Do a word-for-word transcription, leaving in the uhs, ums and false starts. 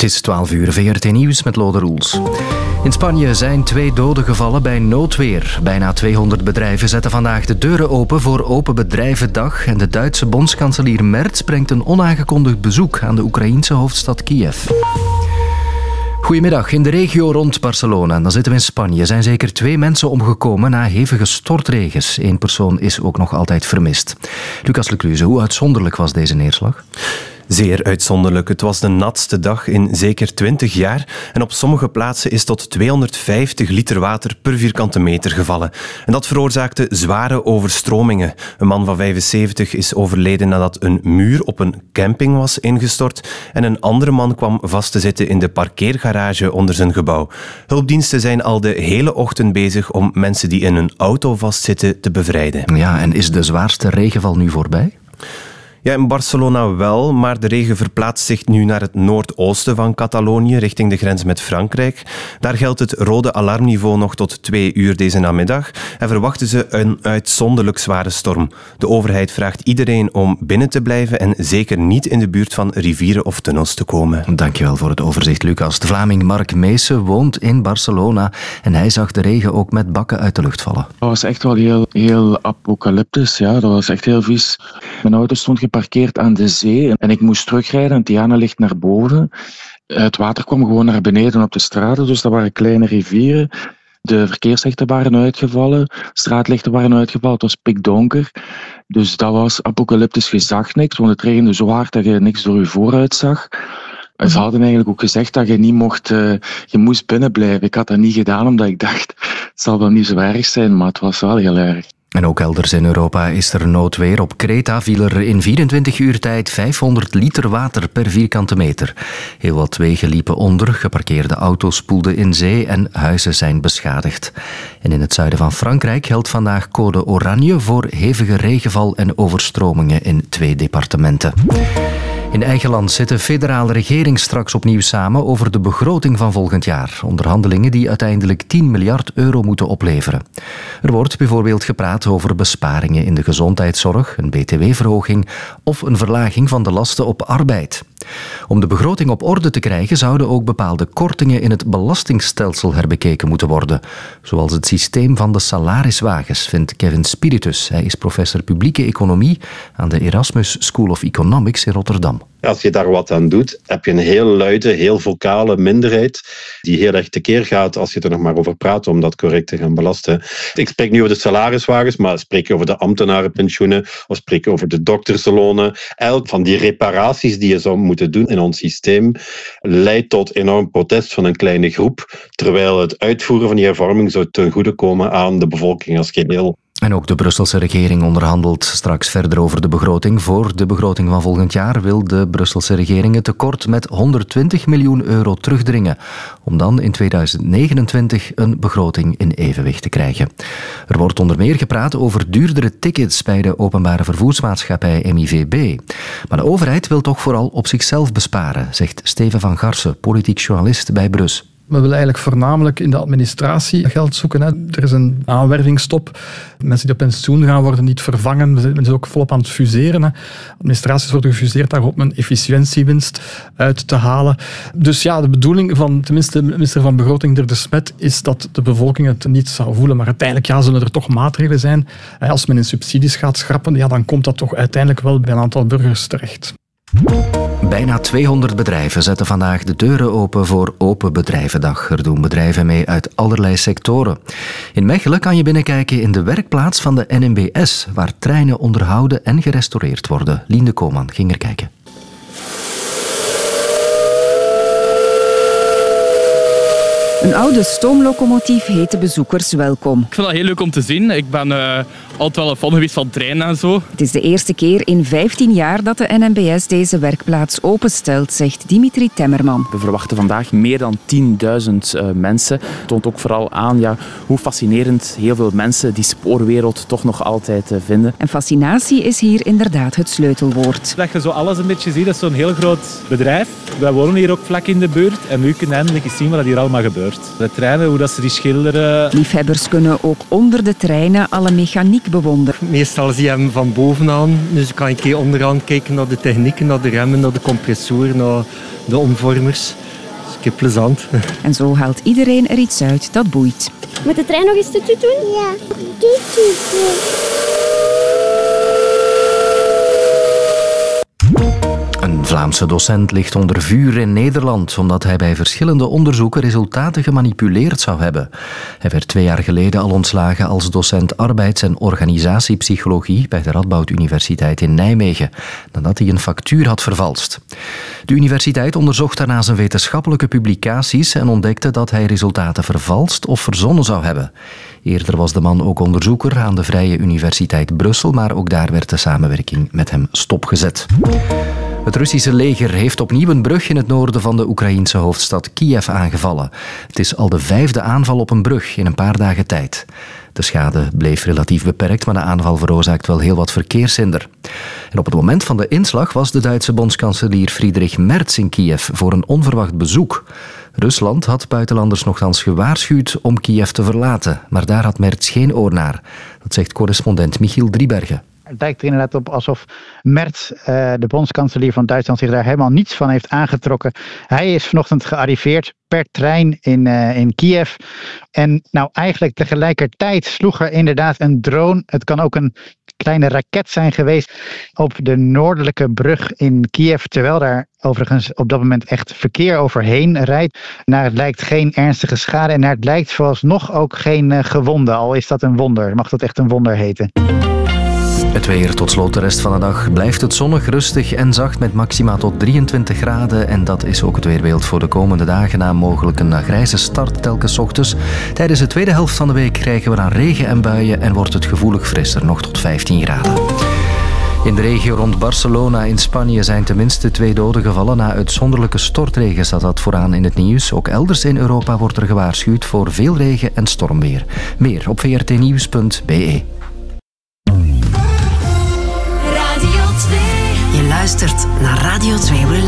is twaalf uur, V R T Nieuws met Lode Roels. In Spanje zijn twee doden gevallen bij noodweer. Bijna tweehonderd bedrijven zetten vandaag de deuren open voor Open Bedrijvendag. En de Duitse bondskanselier Merz brengt een onaangekondigd bezoek aan de Oekraïense hoofdstad Kiev. Goedemiddag. In de regio rond Barcelona, dan zitten we in Spanje, zijn zeker twee mensen omgekomen na hevige stortregens. Eén persoon is ook nog altijd vermist. Lucas Lecluze, hoe uitzonderlijk was deze neerslag? Zeer uitzonderlijk. Het was de natste dag in zeker twintig jaar en op sommige plaatsen is tot tweehonderdvijftig liter water per vierkante meter gevallen. En dat veroorzaakte zware overstromingen. Een man van vijfenzeventig is overleden nadat een muur op een camping was ingestort en een andere man kwam vast te zitten in de parkeergarage onder zijn gebouw. Hulpdiensten zijn al de hele ochtend bezig om mensen die in een auto vastzitten te bevrijden. Ja, en is de zwaarste regenval nu voorbij? Ja, in Barcelona wel, maar de regen verplaatst zich nu naar het noordoosten van Catalonië, richting de grens met Frankrijk. Daar geldt het rode alarmniveau nog tot twee uur deze namiddag en verwachten ze een uitzonderlijk zware storm. De overheid vraagt iedereen om binnen te blijven en zeker niet in de buurt van rivieren of tunnels te komen. Dankjewel voor het overzicht, Lucas. De Vlaming Mark Meese woont in Barcelona en hij zag de regen ook met bakken uit de lucht vallen. Dat was echt wel heel, heel apocalyptisch, ja. Dat was echt heel vies. Mijn auto stond geparkeerd aan de zee en ik moest terugrijden en Tiana ligt naar boven. Het water kwam gewoon naar beneden op de straten, dus dat waren kleine rivieren. De verkeerslichten waren uitgevallen, straatlichten waren uitgevallen, het was pikdonker. Dus dat was apocalyptisch, je zag niks, want het regende zo hard dat je niks door je vooruit zag. Ze hadden eigenlijk ook gezegd dat je niet mocht, uh, je moest binnen blijven. Ik had dat niet gedaan, omdat ik dacht, het zal wel niet zo erg zijn, maar het was wel heel erg. En ook elders in Europa is er noodweer. Op Kreta viel er in vierentwintig uur tijd vijfhonderd liter water per vierkante meter. Heel wat wegen liepen onder, geparkeerde auto's spoelden in zee en huizen zijn beschadigd. En in het zuiden van Frankrijk geldt vandaag code oranje voor hevige regenval en overstromingen in twee departementen. In eigen land zit de federale regering straks opnieuw samen over de begroting van volgend jaar. Onderhandelingen die uiteindelijk tien miljard euro moeten opleveren. Er wordt bijvoorbeeld gepraat over besparingen in de gezondheidszorg, een B T W-verhoging of een verlaging van de lasten op arbeid. Om de begroting op orde te krijgen zouden ook bepaalde kortingen in het belastingstelsel herbekeken moeten worden. Zoals het systeem van de salariswagens, vindt Kevin Spiritus. Hij is professor publieke economie aan de Erasmus School of Economics in Rotterdam. Als je daar wat aan doet, heb je een heel luide, heel vocale minderheid die heel erg tekeer gaat als je er nog maar over praat om dat correct te gaan belasten. Ik spreek nu over de salariswagens, maar spreek je over de ambtenarenpensioenen of spreek je over de dokterslonen. Elk van die reparaties die je zou moeten doen in ons systeem leidt tot enorm protest van een kleine groep, terwijl het uitvoeren van die hervorming zou ten goede komen aan de bevolking als geheel. En ook de Brusselse regering onderhandelt straks verder over de begroting. Voor de begroting van volgend jaar wil de Brusselse regering het tekort met honderdtwintig miljoen euro terugdringen, om dan in tweeduizend negenentwintig een begroting in evenwicht te krijgen. Er wordt onder meer gepraat over duurdere tickets bij de openbare vervoersmaatschappij M I V B. Maar de overheid wil toch vooral op zichzelf besparen, zegt Steven van Garsen, politiek journalist bij Brus. We willen eigenlijk voornamelijk in de administratie geld zoeken. Hè. Er is een aanwervingsstop. Mensen die op pensioen gaan worden niet vervangen. We zijn ook volop aan het fuseren. Hè. Administraties worden gefuseerd daar om een efficiëntiewinst uit te halen. Dus ja, de bedoeling van tenminste de minister van Begroting, Dirk de Smet, is dat de bevolking het niet zou voelen. Maar uiteindelijk ja, zullen er toch maatregelen zijn. Als men in subsidies gaat schrappen, ja, dan komt dat toch uiteindelijk wel bij een aantal burgers terecht. Bijna tweehonderd bedrijven zetten vandaag de deuren open voor Open Bedrijvendag. Er doen bedrijven mee uit allerlei sectoren. In Mechelen kan je binnenkijken in de werkplaats van de N M B S, waar treinen onderhouden en gerestaureerd worden. Lien de Koolman ging er kijken. Een oude stoomlocomotief heet de bezoekers welkom. Ik vind dat heel leuk om te zien. Ik ben uh, altijd wel een fan geweest van treinen en zo. Het is de eerste keer in vijftien jaar dat de N M B S deze werkplaats openstelt, zegt Dimitri Temmerman. We verwachten vandaag meer dan tienduizend uh, mensen. Het toont ook vooral aan ja, hoe fascinerend heel veel mensen die spoorwereld toch nog altijd uh, vinden. En fascinatie is hier inderdaad het sleutelwoord. Dat je zo alles een beetje ziet, dat is zo'n heel groot bedrijf. Wij wonen hier ook vlak in de buurt en nu kun je eindelijk eens zien wat hier allemaal gebeurt. De treinen, hoe dat ze die schilderen. Liefhebbers kunnen ook onder de treinen alle mechaniek bewonderen. Meestal zie je hem van bovenaan, dus kan je onderaan kijken naar de technieken, naar de remmen, naar de compressoren, naar de omvormers. een keer plezant. En zo haalt iedereen er iets uit dat boeit. Moet de trein nog eens toet doen? Ja, toet toet. Een Vlaamse docent ligt onder vuur in Nederland omdat hij bij verschillende onderzoeken resultaten gemanipuleerd zou hebben. Hij werd twee jaar geleden al ontslagen als docent arbeids- en organisatiepsychologie bij de Radboud Universiteit in Nijmegen, nadat hij een factuur had vervalst. De universiteit onderzocht daarna zijn wetenschappelijke publicaties en ontdekte dat hij resultaten vervalst of verzonnen zou hebben. Eerder was de man ook onderzoeker aan de Vrije Universiteit Brussel, maar ook daar werd de samenwerking met hem stopgezet. Het Russische leger heeft opnieuw een brug in het noorden van de Oekraïense hoofdstad Kiev aangevallen. Het is al de vijfde aanval op een brug in een paar dagen tijd. De schade bleef relatief beperkt, maar de aanval veroorzaakt wel heel wat verkeershinder. En op het moment van de inslag was de Duitse bondskanselier Friedrich Merz in Kiev voor een onverwacht bezoek. Rusland had buitenlanders nogthans gewaarschuwd om Kiev te verlaten, maar daar had Merz geen oor naar. Dat zegt correspondent Michiel Driebergen. Het lijkt er inderdaad op alsof Merz, de bondskanselier van Duitsland, zich daar helemaal niets van heeft aangetrokken. Hij is vanochtend gearriveerd per trein in, uh, in Kiev. En nou eigenlijk tegelijkertijd sloeg er inderdaad een drone. Het kan ook een kleine raket zijn geweest op de noordelijke brug in Kiev, terwijl daar overigens op dat moment echt verkeer overheen rijdt. Naar het lijkt geen ernstige schade en naar het lijkt vooralsnog ook geen uh, gewonden, al is dat een wonder. Mag dat echt een wonder heten. Het weer tot slot de rest van de dag blijft het zonnig, rustig en zacht met maxima tot drieëntwintig graden. En dat is ook het weerbeeld voor de komende dagen na mogelijk een grijze start telkens ochtends. Tijdens de tweede helft van de week krijgen we dan regen en buien en wordt het gevoelig frisser, nog tot vijftien graden. In de regio rond Barcelona in Spanje zijn tenminste twee doden gevallen na uitzonderlijke stortregen, staat dat vooraan in het nieuws. Ook elders in Europa wordt er gewaarschuwd voor veel regen en stormweer. Meer op v r t nieuws punt b e. Je luistert naar Radio twee.